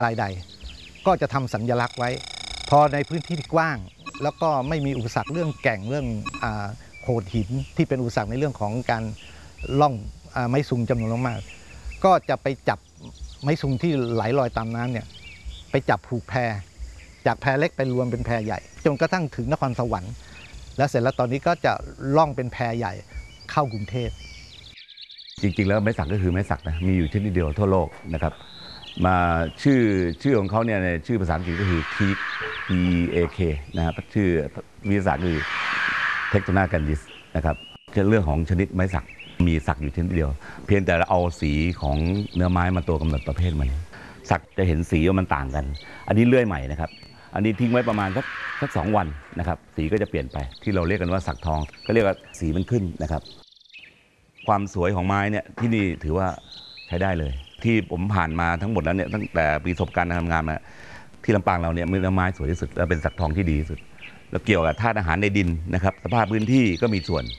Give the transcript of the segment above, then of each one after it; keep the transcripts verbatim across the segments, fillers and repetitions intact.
รายใดก็จะทำสัญลักษณ์ไว้พอในพื้นที่ที่กว้างแล้วก็ไม่มีอุปสรรคเรื่องแก่งเรื่องโขดหินที่เป็นอุปสรรคในเรื่องของการล่องไม้ซุงจำนวนมากก็จะไปจับไม้ซุงที่ไหลลอยตามน้ำเนี่ยไปจับผูกแพจากแพเล็กไปรวมเป็นแพใหญ่จนกระทั่งถึงนครสวรรค์แล้วเสร็จแล้วตอนนี้ก็จะล่องเป็นแพใหญ่เข้ากรุงเทพจริงๆแล้วไม้สักก็คือไม้สักนะมีอยู่ชนิดเดียวทั่วโลกนะครับมาชื่อชื่อของเขาเนี่ยในชื่อภาษาอังกฤษก็คือ teak T A K นะครับชื่อวิทยาศาสตร์คือ Tectona grandis นะครับเรื่องของชนิดไม้สักมีสักอยู่ชนิดเดียวเพียงแต่เราเอาสีของเนื้อไม้มาตัวกำหนดประเภทมันสักจะเห็นสีว่ามันต่างกันอันนี้เลื่อยใหม่นะครับอันนี้ทิ้งไว้ประมาณสักสักสองวันนะครับสีก็จะเปลี่ยนไปที่เราเรียกกันว่าสักทองก็เรียกว่าสีมันขึ้นนะครับความสวยของไม้เนี่ยที่นี่ถือว่าใช้ได้เลยที่ผมผ่านมาทั้งหมดแล้วเนี่ยตั้งแต่ประสบการณ์การทำงานมาที่ลำปางเราเนี่ยมีเนื้อไม้สวยที่สุดและเป็นสักทองที่ดีที่สุดแล้วเกี่ยวกับธาตุอาหารในดินนะครับสภาพพื้นที่ก็มีส่วน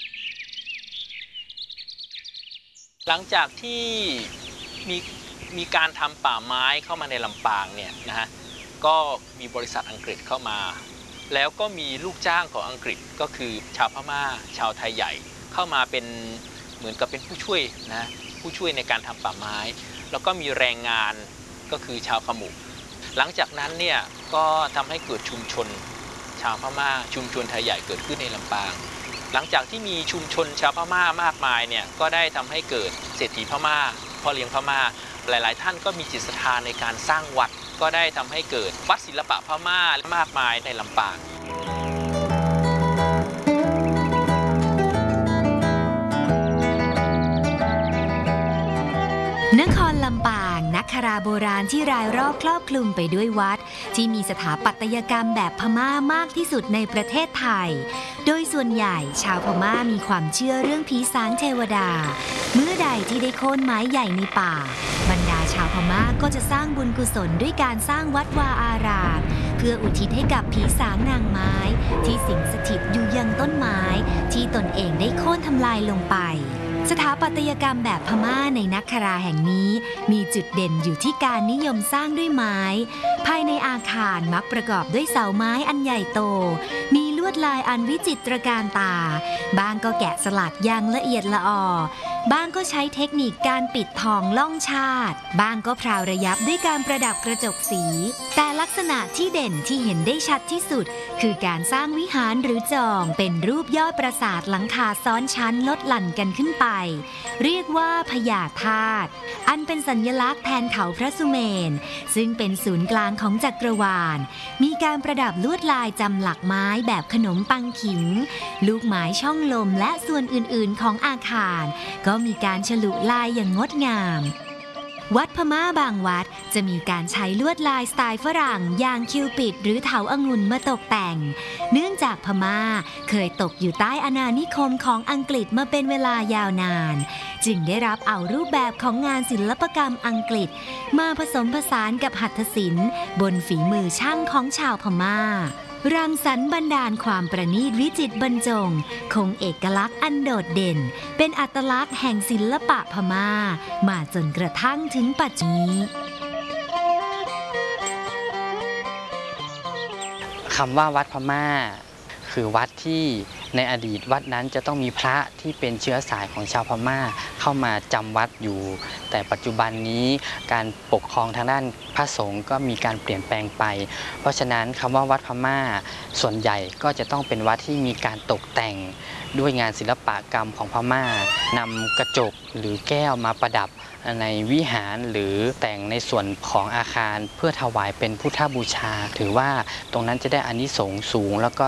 หลังจากที่มีมีการทำป่าไม้เข้ามาในลำปางเนี่ยนะฮะก็มีบริษัทอังกฤษเข้ามาแล้วก็มีลูกจ้างของอังกฤษก็คือชาวพม่าชาวไทยใหญ่เข้ามาเป็นเหมือนกับเป็นผู้ช่วยนะผู้ช่วยในการทำป่าไม้แล้วก็มีแรงงานก็คือชาวขมุหลังจากนั้นเนี่ยก็ทำให้เกิดชุมชนชาวพม่าชุมชนไทยใหญ่เกิดขึ้นในลำปางหลังจากที่มีชุมชนชาวพม่ามากมายเนี่ยก็ได้ทำให้เกิดเศรษฐีพม่าพ่อเลี้ยงพม่าหลายๆท่านก็มีจิตศรัทธาในการสร้างวัดก็ได้ทำให้เกิดวัดศิลปะพม่ามากมายในลำปางนครลำปางนักคราโบราณที่รายรอบครอบคลุมไปด้วยวัดที่มีสถาปัตยกรรมแบบพม่ามากที่สุดในประเทศไทยโดยส่วนใหญ่ชาวพม่ามีความเชื่อเรื่องผีสางเทวดาเมื่อใดที่ได้โค่นไม้ใหญ่ในป่าบรรดาชาวพม่าก็จะสร้างบุญกุศลด้วยการสร้างวัดวาอารามเพื่ออุทิศให้กับผีสางนางไม้ที่สิงสถิตอยู่ยังต้นไม้ที่ตนเองได้โค่นทำลายลงไปสถาปัตยกรรมแบบพม่าในนักคราแห่งนี้มีจุดเด่นอยู่ที่การนิยมสร้างด้วยไม้ภายในอาคารมักประกอบด้วยเสาไม้อันใหญ่โตมีลวดลายอันวิจิตรการตาบางก็แกะสลักอย่างละเอียดละออบางก็ใช้เทคนิคการปิดทองล่องชาติบางก็พราวระยับด้วยการประดับกระจกสีแต่ลักษณะที่เด่นที่เห็นได้ชัดที่สุดคือการสร้างวิหารหรือจองเป็นรูปยอดปราสาทหลังคาซ้อนชั้นลดหลั่นกันขึ้นไปเรียกว่าพญาธาตุอันเป็นสัญลักษณ์แทนเขาพระสุเมนซึ่งเป็นศูนย์กลางของจักรวาลมีการประดับลวดลายจำหลักไม้แบบขนมปังขิงลูกไม้ช่องลมและส่วนอื่นๆของอาคารก็มีการฉลุลายอย่างงดงามวัดพม่าบางวัดจะมีการใช้ลวดลายสไตล์ฝรั่งอย่างคิวปิดหรือเถาองุ่นมาตกแต่งเนื่องจากพม่าเคยตกอยู่ใต้อาณานิคมของอังกฤษมาเป็นเวลายาวนานจึงได้รับเอารูปแบบของงานศิลปกรรมอังกฤษมาผสมผสานกับหัตถศิลป์บนฝีมือช่างของชาวพม่ารังสรรค์บันดาลความประณีตวิจิตรบรรจงคงเอกลักษณ์อันโดดเด่นเป็นอัตลักษณ์แห่งศิลปะพม่ามาจนกระทั่งถึงปัจจุบันคำว่าวัดพม่าคือวัดที่ในอดีตวัดนั้นจะต้องมีพระที่เป็นเชื้อสายของชาวพม่าเข้ามาจำวัดอยู่แต่ปัจจุบันนี้การปกครองทางด้านพระสงฆ์ก็มีการเปลี่ยนแปลงไปเพราะฉะนั้นคำว่าวัดพม่าส่วนใหญ่ก็จะต้องเป็นวัดที่มีการตกแต่งด้วยงานศิลปกรรมของพม่านำกระจกหรือแก้วมาประดับในวิหารหรือแต่งในส่วนของอาคารเพื่อถวายเป็นพุทธบูชาถือว่าตรงนั้นจะได้อานิสงส์สูงแล้วก็